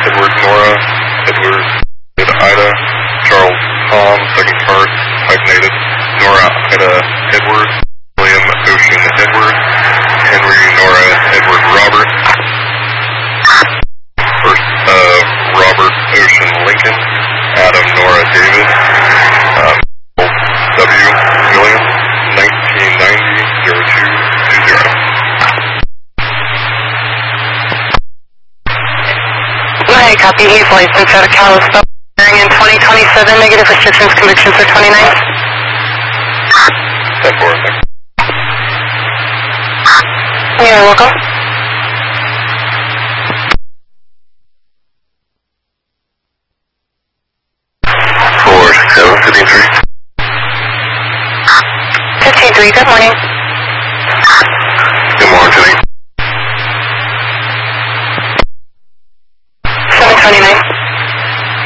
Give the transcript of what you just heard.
Edward Nora, Edward Ida, Charles Tom, second part, hyphenated, Nora Ida Edward, William Ocean Edward, Henry Nora Edward Robert, first Robert Ocean Lincoln, Adam Nora David, W. William, 1990-0220. Hi, copy. He's licensed out of Kalispell. Bearing in 2027, negative restrictions, convictions for 29. 10-4. You're welcome. Good morning. Good morning. 729.